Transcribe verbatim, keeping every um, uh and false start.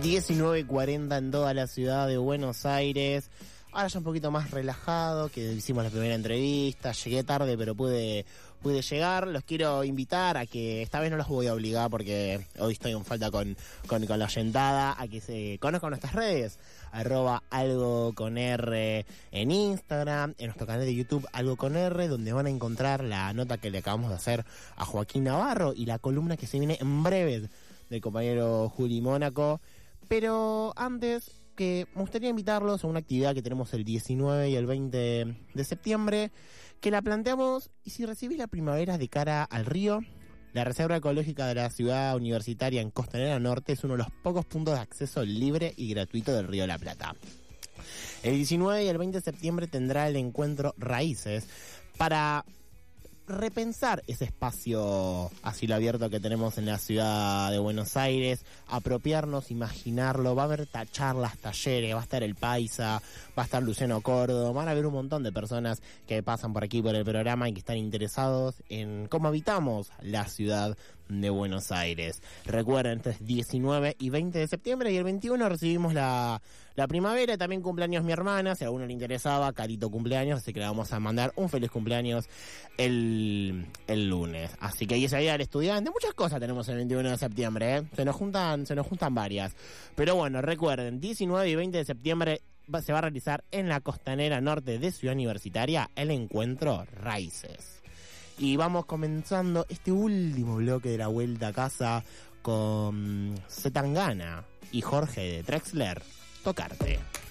diecinueve cuarenta en toda la ciudad de Buenos Aires. Ahora ya un poquito más relajado, que hicimos la primera entrevista, llegué tarde pero pude, pude llegar. Los quiero invitar a que, esta vez no los voy a obligar porque hoy estoy en falta con, con, con la oyentada, a que se conozcan nuestras redes, arroba algo con R en Instagram, en nuestro canal de YouTube algo con R, donde van a encontrar la nota que le acabamos de hacer a Joaquín Navarro y la columna que se viene en breve del compañero Juli Mónaco. Pero antes, que me gustaría invitarlos a una actividad que tenemos el diecinueve y el veinte de septiembre, que la planteamos, y si recibís la primavera de cara al río, la Reserva Ecológica de la Ciudad Universitaria en Costanera Norte es uno de los pocos puntos de acceso libre y gratuito del Río de la Plata. El diecinueve y el veinte de septiembre tendrá el encuentro Raíces para repensar ese espacio a cielo abierto que tenemos en la ciudad de Buenos Aires, apropiarnos, imaginarlo. Va a haber ta- charlas, talleres, va a estar el Paisa, va a estar Luciano Córdoba, van a haber un montón de personas que pasan por aquí por el programa y que están interesados en cómo habitamos la ciudad de Buenos Aires. Recuerden, este es diecinueve y veinte de septiembre, y el veintiuno recibimos la, la primavera. También cumpleaños mi hermana, si a alguno le interesaba, Carito cumpleaños, así que le vamos a mandar un feliz cumpleaños el, el lunes. Así que ahí ese día del estudiante, muchas cosas tenemos el veintiuno de septiembre, ¿eh? Se nos juntan, se nos juntan varias. Pero bueno, recuerden, diecinueve y veinte de septiembre va, se va a realizar en la Costanera Norte de Ciudad Universitaria el encuentro Raíces. Y vamos comenzando este último bloque de la vuelta a casa con Zetangana y Jorge de Drexler, Tocarte.